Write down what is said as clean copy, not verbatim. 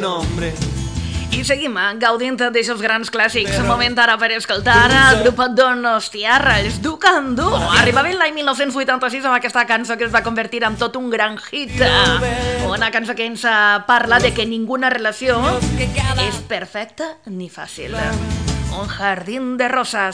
nombre. I seguim gaudint d'aixòs grans clàssics. Moment ara per escoltar el grup Donostiarra, els Ducandú. Arribaven l'any 1986 amb aquesta cançó que es va convertir en tot un gran hit. Una cançó que ens parla de que ninguna relació és perfecta ni fàcil. Un jardín de roses.